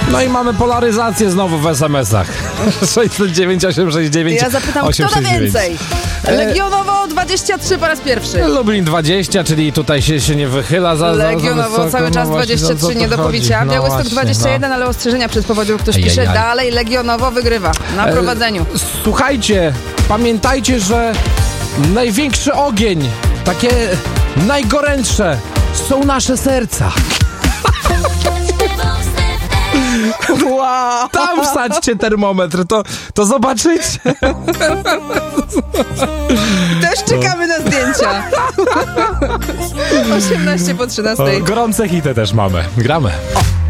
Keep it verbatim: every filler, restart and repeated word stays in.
No i mamy polaryzację znowu w es em esach. sześć dziewięć osiem sześć dziewięć Ja zapytam, osiem kto da sześć dziewięć. więcej? Legionowo dwadzieścia trzy po raz pierwszy. Lublin dwadzieścia, czyli tutaj się, się nie wychyla za, za, za Legionowo wysoko, cały czas no właśnie, dwadzieścia trzy o co nie do tu chodzi? pobicia. No Białystok właśnie, dwadzieścia jeden, no. ale ostrzeżenia przez powodzią ktoś Ajajaj. pisze. Dalej Legionowo wygrywa na prowadzeniu. E, słuchajcie, pamiętajcie, że największy ogień, takie najgorętsze są nasze serca. Wow. Tam wsadźcie termometr, to, to zobaczycie. Też czekamy na zdjęcia. osiemnaście po trzynastej. O, gorące hity też mamy. Gramy. O.